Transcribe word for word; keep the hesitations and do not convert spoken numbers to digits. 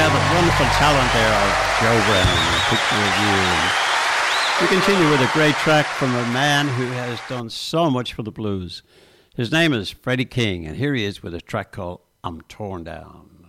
Yeah, the wonderful talent there of Joe Brennan, A Picture of You. We continue with a great track from a man who has done so much for the blues. His name is Freddie King, and here he is with a track called I'm Torn Down.